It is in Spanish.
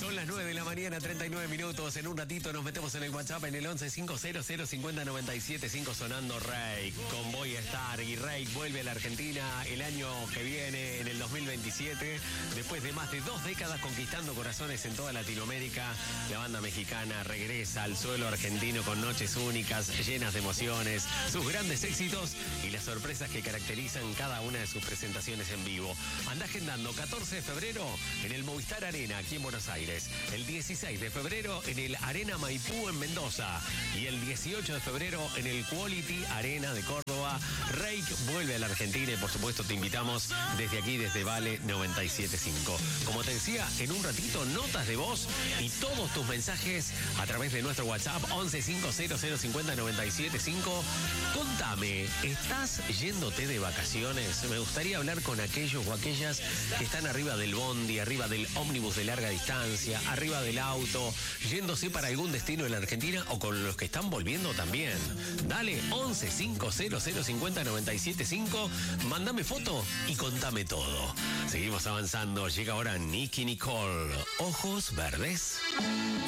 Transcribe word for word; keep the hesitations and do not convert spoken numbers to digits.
Son las nueve de la mañana, treinta y nueve minutos. En un ratito nos metemos en el WhatsApp en el once cinco cero cero cincuenta noventa y siete cinco sonando Rake con Voy a Estar. Y Rake vuelve a la Argentina el año que viene, en el dos mil veintisiete. Después de más de dos décadas conquistando corazones en toda Latinoamérica, la banda mexicana regresa al suelo argentino con noches únicas, llenas de emociones, sus grandes éxitos y las sorpresas que caracterizan cada una de sus presentaciones en vivo. Anda agendando catorce de febrero en el Movistar Arena, aquí en Buenos Aires. El dieciséis de febrero en el Arena Maipú en Mendoza. Y el dieciocho de febrero en el Quality Arena de Córdoba. Rake vuelve a la Argentina y por supuesto te invitamos desde aquí, desde Vale noventa y siete punto cinco. Como te decía, en un ratito, notas de voz y todos tus mensajes a través de nuestro WhatsApp once cinco cero cero cincuenta noventa y siete cinco. Contame, ¿estás yéndote de vacaciones? Me gustaría hablar con aquellos o aquellas que están arriba del bondi, arriba del ómnibus de larga distancia, arriba del auto, yéndose para algún destino en la Argentina o con los que están volviendo también. Dale, once cinco cero cero cincuenta noventa y siete cinco, mándame foto y contame todo. Seguimos avanzando, llega ahora Nicki Nicole, Ojos Verdes.